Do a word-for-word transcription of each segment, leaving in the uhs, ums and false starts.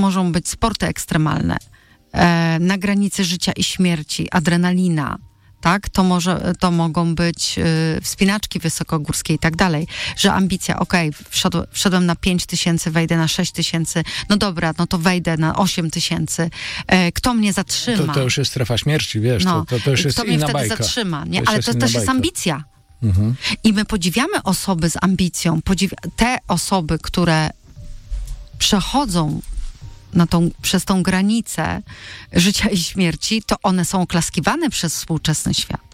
mogą być sporty ekstremalne, e, na granicy życia i śmierci, adrenalina, tak? To, może, to mogą być y, wspinaczki wysokogórskie i tak dalej, że ambicja, okej, okay, wszedł, wszedłem na pięć tysięcy, wejdę na sześć tysięcy, no dobra, no to wejdę na osiem tysięcy. E, kto mnie zatrzyma? To, to już jest strefa śmierci, wiesz, no. to, to, to już jest kto mnie inna wtedy bajka. zatrzyma, nie? To Ale to też jest bajka. ambicja. Mhm. I my podziwiamy osoby z ambicją, podziwi- te osoby, które przechodzą na tą, przez tą granicę życia i śmierci, to one są oklaskiwane przez współczesny świat.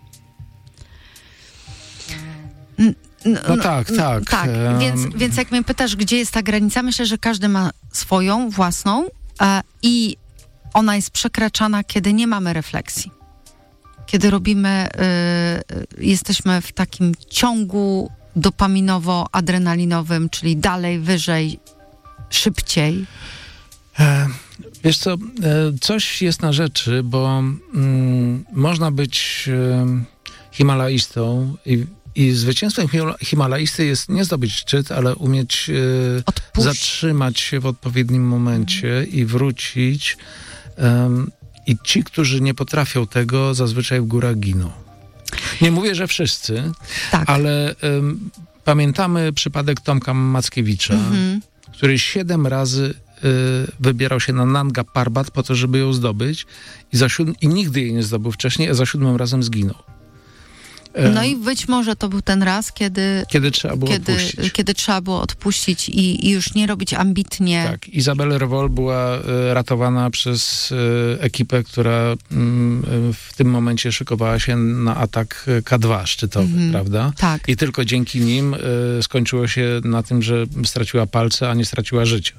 No, no tak, tak. Tak, um... więc, więc jak mnie pytasz, gdzie jest ta granica, myślę, że każdy ma swoją, własną e, i ona jest przekraczana, kiedy nie mamy refleksji. Kiedy robimy, y, jesteśmy w takim ciągu dopaminowo-adrenalinowym, czyli dalej, wyżej, szybciej. E, wiesz co, e, coś jest na rzeczy, bo mm, można być e, himalaistą i, i zwycięstwem himalaisty jest nie zdobyć szczyt, ale umieć e, zatrzymać się w odpowiednim momencie mm. i wrócić. E, I ci, którzy nie potrafią tego, zazwyczaj w górach giną. Nie mówię, że wszyscy, tak. ale um, pamiętamy przypadek Tomka Mackiewicza, mm-hmm. który siedem razy y, wybierał się na Nanga Parbat po to, żeby ją zdobyć i, za siódm- i nigdy jej nie zdobył wcześniej, a za siódmym razem zginął. No i być może to był ten raz, kiedy... Kiedy trzeba było kiedy, odpuścić. Kiedy trzeba było odpuścić i, i już nie robić ambitnie. Tak, Izabela Revol była y, ratowana przez y, ekipę, która y, w tym momencie szykowała się na atak K dwa szczytowy, mm-hmm. prawda? Tak. I tylko dzięki nim y, skończyło się na tym, że straciła palce, a nie straciła życia.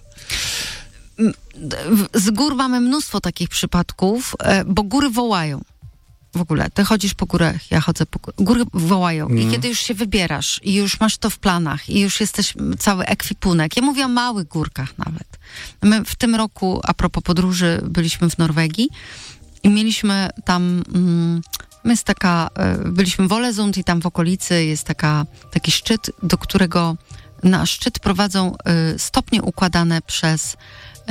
Z gór mamy mnóstwo takich przypadków, bo góry wołają. W ogóle, ty chodzisz po górach, ja chodzę po górach. Góry wołają. Mm. I kiedy już się wybierasz i już masz to w planach i już jesteś cały ekwipunek. Ja mówię o małych górkach nawet. My w tym roku, a propos podróży, byliśmy w Norwegii i mieliśmy tam, mm, jest taka, byliśmy w Ålesund i tam w okolicy jest taka, taki szczyt, do którego na szczyt prowadzą y, stopnie układane przez y,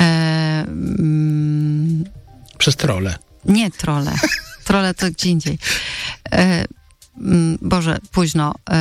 mm, przez trole. Nie trole. Trole to gdzie indziej. E, Boże, późno. E,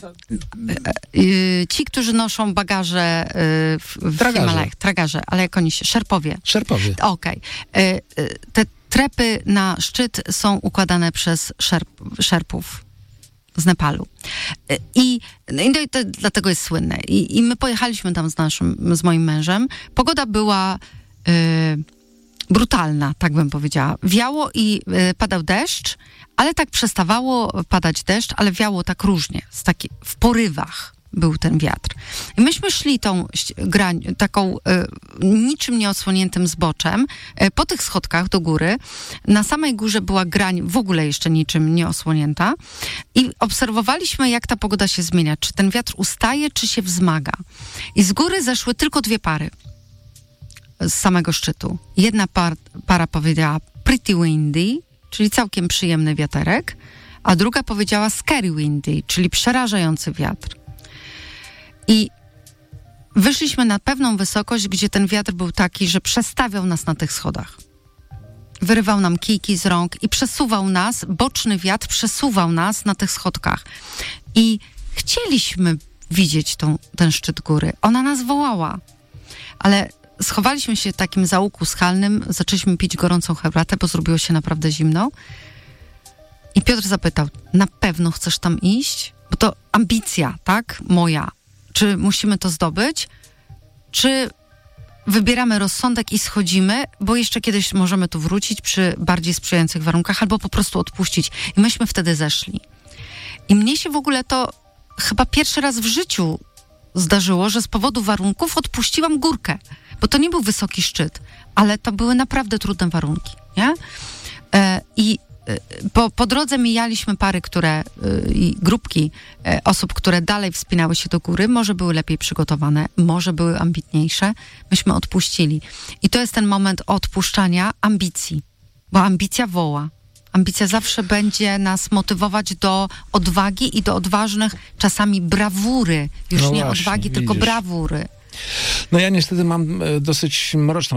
e, ci, którzy noszą bagaże e, w, w Himalajach, tragarze, ale jak oni się, szerpowie. Szerpowie. Okej. Okay. Te trepy na szczyt są układane przez szerp, szerpów z Nepalu. E, I, no i to dlatego jest słynne. I, I my pojechaliśmy tam z naszym, z moim mężem. Pogoda była e, brutalna, tak bym powiedziała. Wiało i y, padał deszcz, ale tak przestawało padać deszcz, ale wiało tak różnie, z taki, w porywach był ten wiatr. I myśmy szli tą grań, taką y, niczym nieodsłoniętym zboczem, y, po tych schodkach do góry. Na samej górze była grań w ogóle jeszcze niczym nieosłonięta i obserwowaliśmy, jak ta pogoda się zmienia, czy ten wiatr ustaje, czy się wzmaga. I z góry zeszły tylko dwie pary z samego szczytu. Jedna par, para powiedziała pretty windy, czyli całkiem przyjemny wiaterek, a druga powiedziała scary windy, czyli przerażający wiatr. I wyszliśmy na pewną wysokość, gdzie ten wiatr był taki, że przestawiał nas na tych schodach. Wyrywał nam kijki z rąk i przesuwał nas, boczny wiatr przesuwał nas na tych schodkach. I chcieliśmy widzieć tą, ten szczyt góry. Ona nas wołała, ale schowaliśmy się w takim zaułku schalnym, zaczęliśmy pić gorącą herbatę, bo zrobiło się naprawdę zimno. I Piotr zapytał, na pewno chcesz tam iść? Bo to ambicja, tak? Moja. Czy musimy to zdobyć? Czy wybieramy rozsądek i schodzimy, bo jeszcze kiedyś możemy tu wrócić przy bardziej sprzyjających warunkach, albo po prostu odpuścić. I myśmy wtedy zeszli. I mnie się w ogóle to chyba pierwszy raz w życiu zdarzyło, że z powodu warunków odpuściłam górkę. Bo to nie był wysoki szczyt, ale to były naprawdę trudne warunki, nie? E, I e, po, po drodze mijaliśmy pary, które e, i grupki e, osób, które dalej wspinały się do góry. Może były lepiej przygotowane, może były ambitniejsze. Myśmy odpuścili. I to jest ten moment odpuszczania ambicji, bo ambicja woła. Ambicja zawsze będzie nas motywować do odwagi i do odważnych, czasami brawury. Już no nie właśnie, odwagi, widzisz. tylko brawury. No ja niestety mam dosyć mroczną